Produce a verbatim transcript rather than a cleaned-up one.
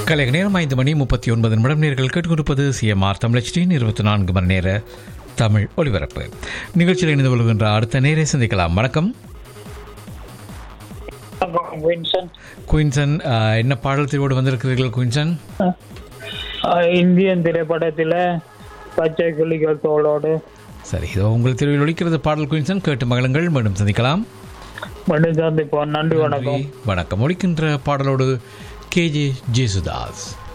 கலைக நேரம் ஐந்து மணி முப்பத்தி ஒன்பது நிமிடம் நேர்கள் கேட்டுக்கொடுப்பது சிஎம்ஆர் தமிழச்சியின் இருபத்தி நான்கு மணி நேர தமிழ் ஒலிபரப்பு நிகழ்ச்சியில் இணைந்து கொள்கின்ற அடுத்த நேரை சந்திக்கலாம். வணக்கம் குயின்சன். என்ன பாடல் தெரிவோடு வந்திருக்கிறீர்கள் குயின்சன்? இந்தியன் திரைப்படத்தில் பச்சை கிளிகள் தோளோடு. சரி, இதோ உங்கள் தெருவில் ஒலிக்கிறது பாடல் குயின்சன். கேட்டு மகளுங்கள். மீண்டும் சந்திக்கலாம். மீண்டும் சந்திப்போம். நன்றி. வணக்கம். வணக்கம். ஒலிக்கின்ற பாடலோடு கேஜே ஜேசுதாஸ்.